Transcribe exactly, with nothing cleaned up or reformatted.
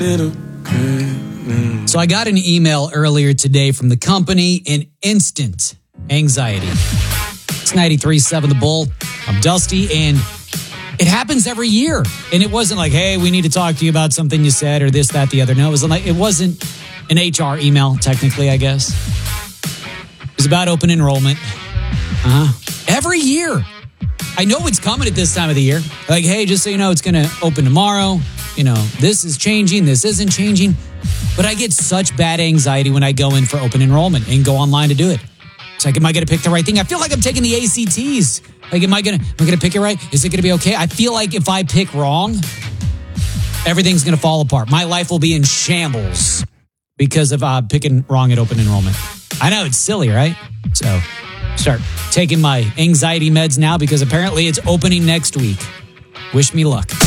So I got an email earlier today from the company, an instant anxiety. It's ninety-three point seven The Bull. I'm Dusty, and it happens every year. And it wasn't like, hey, we need to talk to you about something you said or this, that, the other. No, it was like it wasn't an H R email, technically, I guess. It was about open enrollment. Uh-huh. Every year. I know it's coming at this time of the year. Like, hey, just so you know, it's going to open tomorrow. You know, this is changing, this isn't changing. But I get such bad anxiety when I go in for open enrollment and go online to do it. It's like, am I going to pick the right thing? I feel like I'm taking the A C Ts. Like, am I going to am I going to pick it right? Is it going to be okay? I feel like if I pick wrong, everything's going to fall apart. My life will be in shambles because of uh, picking wrong at open enrollment. I know, it's silly, right? So start taking my anxiety meds now because apparently it's opening next week. Wish me luck.